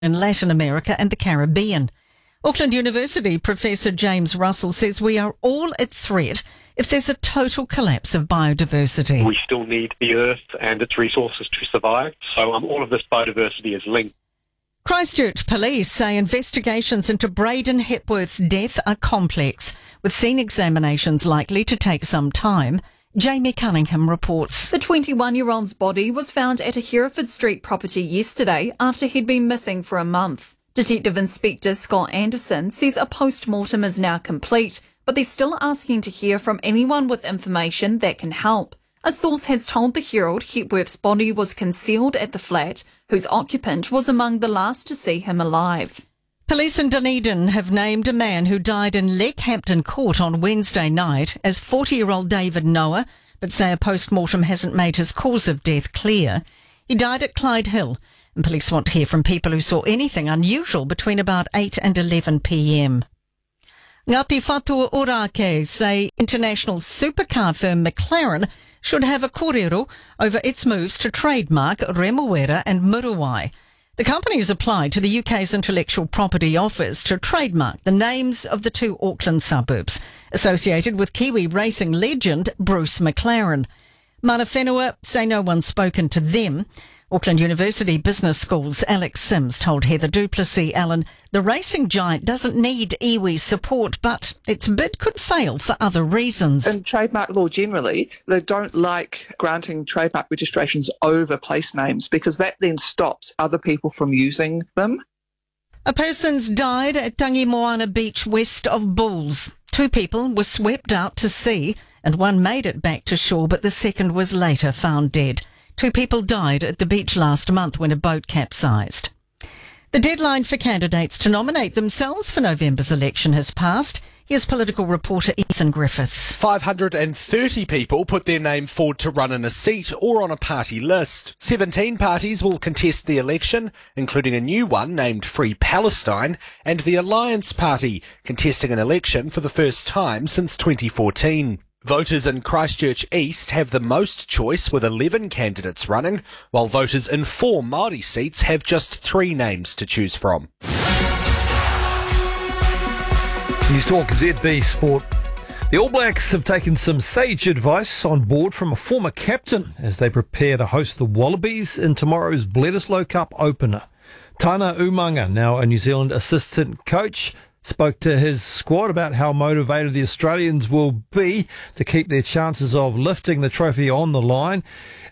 in Latin America and the Caribbean. Auckland University Professor James Russell says we are all at threat if there's a total collapse of biodiversity. We still need the earth and its resources to survive, so all of this biodiversity is linked. Christchurch police say investigations into Braden Hepworth's death are complex, with scene examinations likely to take some time. Jamie Cunningham reports. The 21-year-old's body was found at a Hereford Street property yesterday after he'd been missing for a month. Detective Inspector Scott Anderson says a post-mortem is now complete, but they're still asking to hear from anyone with information that can help. A source has told the Herald Hepworth's body was concealed at the flat, whose occupant was among the last to see him alive. Police in Dunedin have named a man who died in Leckhampton Court on Wednesday night as 40-year-old David Noah, but say a post-mortem hasn't made his cause of death clear. He died at Clyde Hill, and police want to hear from people who saw anything unusual between about 8 and 11 p.m. Ngāti Whātua Ōrākei say international supercar firm McLaren should have a kōrero over its moves to trademark Remuera and Muruwai. The company has applied to the UK's Intellectual Property Office to trademark the names of the two Auckland suburbs associated with Kiwi racing legend Bruce McLaren. Mana Whenua say no one's spoken to them. Auckland University Business School's Alex Sims told Heather Duplessis Allen the racing giant doesn't need iwi support, but its bid could fail for other reasons. In trademark law generally, they don't like granting trademark registrations over place names because that then stops other people from using them. A person's died at Tangi Moana Beach west of Bulls. 2 people were swept out to sea and one made it back to shore, but the second was later found dead. 2 people died at the beach last month when a boat capsized. The deadline for candidates to nominate themselves for November's election has passed. Here's political reporter Ethan Griffiths. 530 people put their name forward to run in a seat or on a party list. 17 parties will contest the election, including a new one named Free Palestine, and the Alliance Party, contesting an election for the first time since 2014. Voters in Christchurch East have the most choice with 11 candidates running, while voters in 4 Māori seats have just 3 names to choose from. News Talk ZB Sport. The All Blacks have taken some sage advice on board from a former captain as they prepare to host the Wallabies in tomorrow's Bledisloe Cup opener. Tana Umanga, now a New Zealand assistant coach, spoke to his squad about how motivated the Australians will be to keep their chances of lifting the trophy on the line.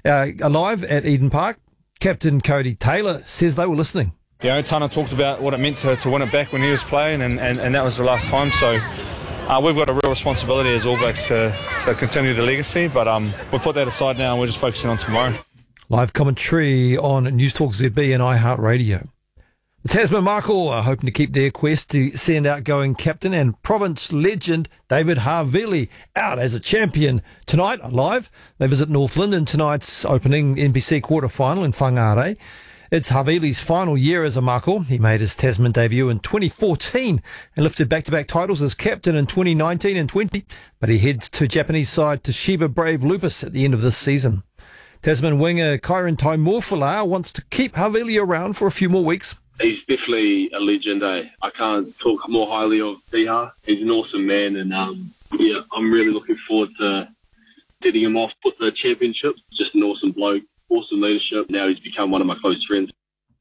Alive at Eden Park, Captain Cody Taylor says they were listening. Yeah, Tana talked about what it meant to win it back when he was playing, and that was the last time. So we've got a real responsibility as All Blacks to continue the legacy, but we'll put that aside now and we're just focusing on tomorrow. Live commentary on News Talk ZB and iHeartRadio. The Tasman Mako are hoping to keep their quest to send outgoing captain and province legend David Havili out as a champion. Tonight, live, they visit Northland in tonight's opening NPC quarter-final in Whangarei. It's Havili's final year as a Mako. He made his Tasman debut in 2014 and lifted back-to-back titles as captain in 2019 and 20, but he heads to Japanese side Toshiba Brave Lupus at the end of this season. Tasman winger Kyron Taimorfala wants to keep Havili around for a few more weeks. He's definitely a legend, eh? I can't talk more highly of Piha. He's an awesome man, and I'm really looking forward to setting him off with the championship. Just an awesome bloke, awesome leadership. Now he's become one of my close friends.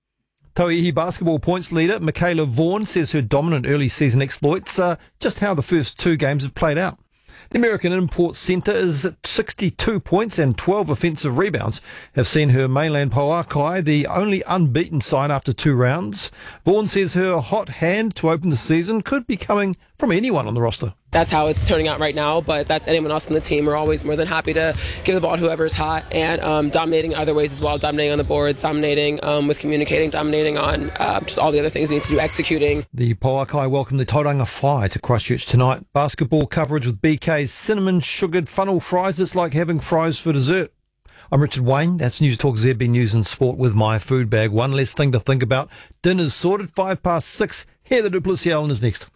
Tauihi basketball points leader Michaela Vaughan says her dominant early season exploits are just how the first 2 games have played out. The American import centre is at 62 points and 12 offensive rebounds, have seen her mainland Pauakai the only unbeaten side after 2 rounds. Vaughan says her hot hand to open the season could be coming from anyone on the roster. That's how it's turning out right now, but that's anyone else on the team. We're always more than happy to give the ball to whoever's hot and dominating other ways as well, dominating on the boards, dominating with communicating, dominating on just all the other things we need to do, executing. The Pauakai welcome the Tauranga Whai to Christchurch tonight. Basketball coverage with BK's cinnamon sugared funnel fries. It's like having fries for dessert. I'm Richard Wayne. That's News Talk ZB News and Sport with my food bag. One less thing to think about. Dinner's sorted, 6:05. Heather Duplessis Allen is next.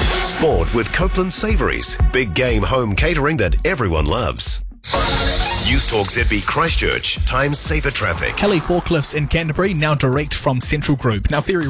Sport with Copeland Savouries. Big game home catering that everyone loves. News Talk ZB Christchurch. Time safer traffic. Heli forklifts in Canterbury now direct from Central Group. Now ferry